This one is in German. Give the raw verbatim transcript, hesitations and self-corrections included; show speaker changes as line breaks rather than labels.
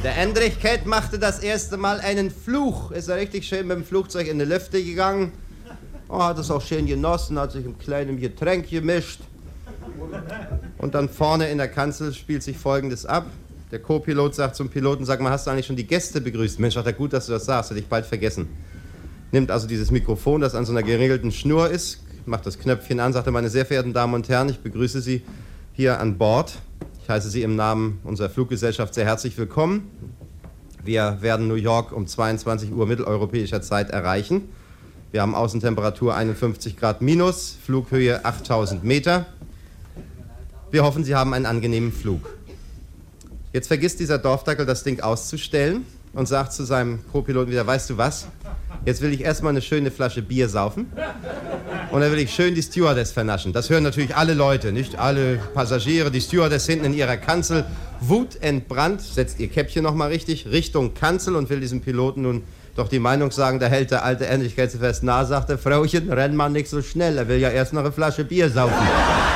Der Endrichkeit machte das erste Mal einen Fluch. Ist er richtig schön mit dem Flugzeug in die Lüfte gegangen. Oh, hat es auch schön genossen, hat sich ein kleines Getränk gemischt. Und dann vorne in der Kanzel spielt sich Folgendes ab. Der Co-Pilot sagt zum Piloten, sag mal, hast du eigentlich schon die Gäste begrüßt? Mensch, sagt er, gut, dass du das sagst, hätte ich bald vergessen. Nimmt also dieses Mikrofon, das an so einer geregelten Schnur ist, macht das Knöpfchen an, sagt er, meine sehr verehrten Damen und Herren, ich begrüße Sie hier an Bord. Ich heiße Sie im Namen unserer Fluggesellschaft sehr herzlich willkommen. Wir werden New York um zweiundzwanzig Uhr mitteleuropäischer Zeit erreichen. Wir haben Außentemperatur einundfünfzig Grad minus, Flughöhe achttausend Meter. Wir hoffen, Sie haben einen angenehmen Flug. Jetzt vergisst dieser Dorfdackel, das Ding auszustellen und sagt zu seinem Co-Piloten wieder, weißt du was, jetzt will ich erstmal eine schöne Flasche Bier saufen und dann will ich schön die Stewardess vernaschen. Das hören natürlich alle Leute, nicht alle Passagiere. Die Stewardess hinten in ihrer Kanzel, wutentbrannt, setzt ihr Käppchen nochmal richtig, Richtung Kanzel und will diesem Piloten nun doch die Meinung sagen, da hält der alte Endlichkeitsfest nah, sagt der Frauchen, renn mal nicht so schnell, er will ja erst noch eine Flasche Bier saufen.